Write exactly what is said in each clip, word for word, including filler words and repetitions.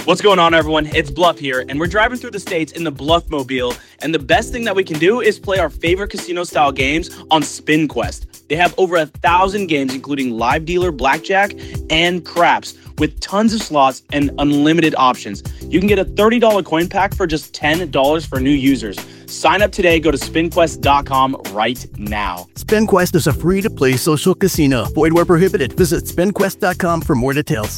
What's going on, everyone? It's Bluff here, and we're driving through the states in the Bluffmobile, and the best thing that we can do is play our favorite casino-style games on SpinQuest. They have over a thousand games, including live dealer, blackjack, and craps, with tons of slots and unlimited options. You can get a thirty dollars coin pack for just ten dollars for new users. Sign up today. Go to spin quest dot com right now. SpinQuest is a free-to-play social casino. Void where prohibited. Visit spin quest dot com for more details.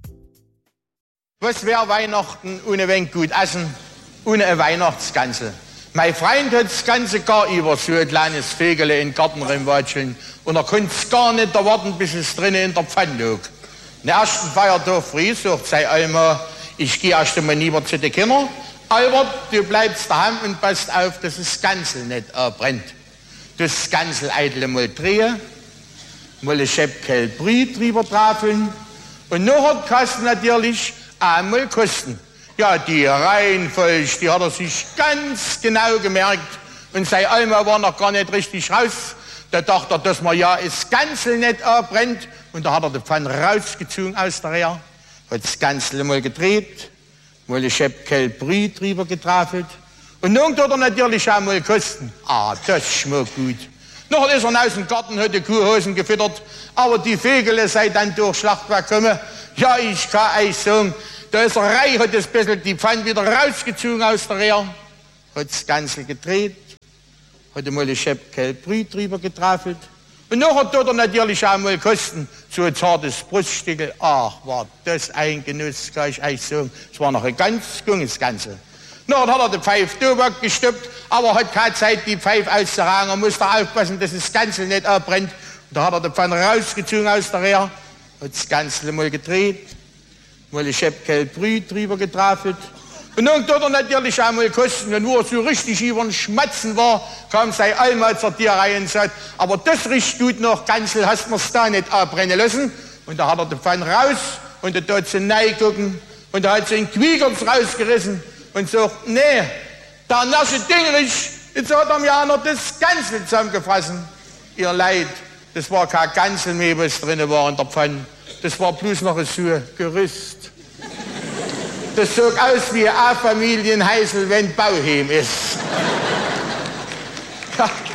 Was wäre Weihnachten ohne wenig gut essen, ohne ein Weihnachtsgansel? Mein Freund hat das ganze Jahr über so ein kleines Vögele in den Garten reinwatscheln und er konnte es gar nicht erwarten, bis es drinnen in der Pfanne lag. Den ersten Feiertag früh sagt sein Alma, ich gehe erst einmal lieber zu den Kindern. Albert, du bleibst daheim und passt auf, dass das Gansel nicht äh, brennt. Das Gansel eitel mal drehen, mal ein Schäppkel Brühe drüber trafeln und nachher kannst du natürlich einmal kosten. Ja, die Reihenfolge, die hat er sich ganz genau gemerkt. Und sein Alma war noch gar nicht richtig raus. Da dachte er, dass man ja das Gansel nicht abbrennt. Und da hat er den Pfann rausgezogen aus der Rehr, hat das Gansel mal gedreht, mal ein Schäppkel Brühe drüber getrafelt. Und nun tut er natürlich auch mal kosten. Ah, das schmeckt gut. Nachher ist er aus dem Garten, hat die Kuhhosen gefüttert. Aber die Vögel sei dann durch Schlachtwerk gekommen. Ja, ich kann euch sagen, da ist er rein, hat das bisschen die Pfanne wieder rausgezogen aus der Rehr, hat das Gansel gedreht, hat einmal ein Schäppkel Brühe drüber getrafelt. Und nachher tut er natürlich auch mal kosten, so ein zartes Bruststückel. Ach, war das ein Genuss, kann ich euch sagen. Es war noch ein ganz junges Gansel. Nachher hat er die Pfeife Tobak gestoppt, aber hat keine Zeit, die Pfeife auszuragen. Er musste aufpassen, dass das Gansel nicht abbrennt. Und da hat er die Pfanne rausgezogen aus der Rehr, hat das Gansel mal gedreht, mal ein Schäppkel Brühe drüber getrafelt. Und dann tut er natürlich auch mal kosten. Und wo er so richtig über den Schmatzen war, kam sein Alma zur Tierreihe und sagt, aber das riecht gut nach Gansel, hast mir's da nicht abbrennen lassen? Und da hat er den Pfann raus und er tut sie gucken und da hat sie den Quiegerts rausgerissen und sagt, nee, der nasche Dingrich, jetzt hat er mir auch noch das Gansel zusammengefressen. Ihr Leid, das war kein Gansel mehr, was drin war in der Pfanne. Das war bloß noch ein so Gerüst. Das sah aus wie eine Familienheisel, wenn Bauheim ist. Ja.